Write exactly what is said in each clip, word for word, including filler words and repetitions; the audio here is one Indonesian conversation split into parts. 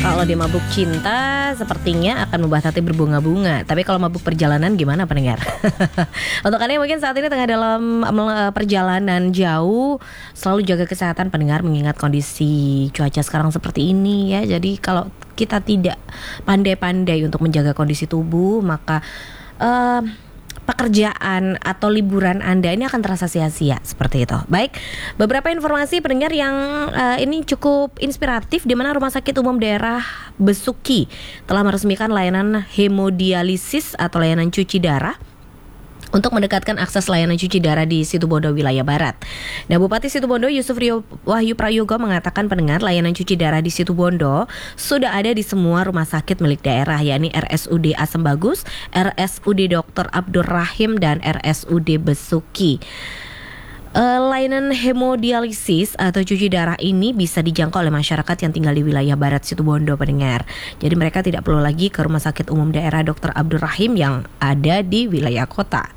Kalau dia mabuk cinta sepertinya akan membuat hati berbunga-bunga. Tapi kalau mabuk perjalanan gimana pendengar? Untuk Anda yang mungkin saat ini tengah dalam perjalanan jauh, selalu jaga kesehatan pendengar, mengingat kondisi cuaca sekarang seperti ini ya. Jadi kalau kita tidak pandai-pandai untuk menjaga kondisi tubuh, maka uh, pekerjaan atau liburan Anda ini akan terasa sia-sia seperti itu. Baik, beberapa informasi pendengar yang uh, ini cukup inspiratif, di mana Rumah Sakit Umum Daerah Besuki telah meresmikan layanan hemodialisis atau layanan cuci darah untuk mendekatkan akses layanan cuci darah di Situbondo wilayah Barat. Nah, Bupati Situbondo Yusuf Rio Wahyu Prayogo mengatakan pendengar, layanan cuci darah di Situbondo sudah ada di semua rumah sakit milik daerah, yakni R S U D Asem Bagus, R S U D Doktor Abdur Rahim, dan R S U D Besuki. Uh, layanan hemodialisis atau cuci darah ini bisa dijangkau oleh masyarakat yang tinggal di wilayah Barat Situbondo pendengar. Jadi mereka tidak perlu lagi ke Rumah Sakit Umum Daerah Doktor Abdur Rahim yang ada di wilayah kota.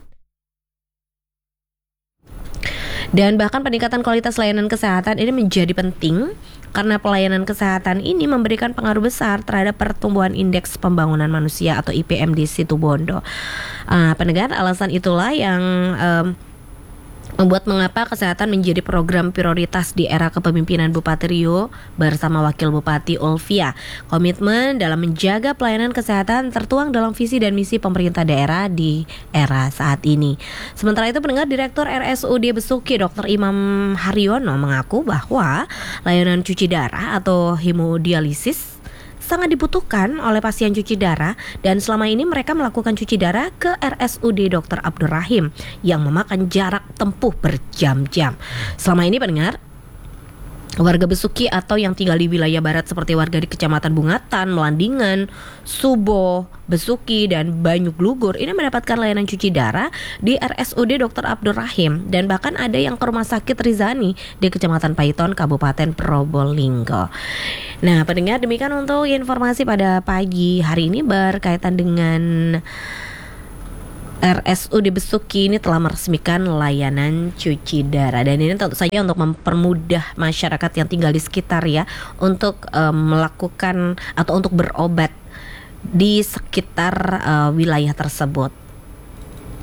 Dan bahkan peningkatan kualitas layanan kesehatan ini menjadi penting karena pelayanan kesehatan ini memberikan pengaruh besar terhadap pertumbuhan indeks pembangunan manusia atau I P M di Situbondo. Uh, pendengar, alasan itulah yang um, membuat mengapa kesehatan menjadi program prioritas di era kepemimpinan Bupati Rio bersama Wakil Bupati Ulvia. Komitmen dalam menjaga pelayanan kesehatan tertuang dalam visi dan misi pemerintah daerah di era saat ini. Sementara itu pendengar, Direktur R S U D Besuki Doktor Imam Haryono mengaku bahwa layanan cuci darah atau hemodialisis sangat dibutuhkan oleh pasien cuci darah, dan selama ini mereka melakukan cuci darah ke R S U D Doktor Abdur Rahim yang memakan jarak tempuh berjam-jam. Selama ini pendengar, warga Besuki atau yang tinggal di wilayah barat seperti warga di Kecamatan Bungatan, Melandingan, Subo, Besuki, dan Banyuglugur ini mendapatkan layanan cuci darah di R S U D Doktor Abdur Rahim, dan bahkan ada yang ke Rumah Sakit Rizani di Kecamatan Paiton, Kabupaten Probolinggo. Nah pendengar, demikian untuk informasi pada pagi hari ini berkaitan dengan R S U D Besuki ini telah meresmikan layanan cuci darah, dan ini tentu saja untuk mempermudah masyarakat yang tinggal di sekitar ya untuk um, melakukan atau untuk berobat di sekitar uh, wilayah tersebut.